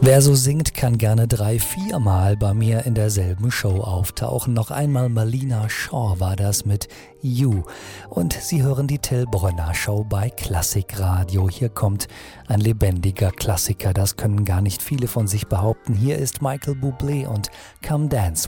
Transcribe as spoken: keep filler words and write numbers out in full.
Wer so singt, kann gerne drei, viermal bei mir in derselben Show auftauchen. Noch einmal Marlena Shaw war das mit You. Und Sie hören die Till Brönner Show bei Klassikradio. Hier kommt ein lebendiger Klassiker, das können gar nicht viele von sich behaupten. Hier ist Michael Bublé und Come Dance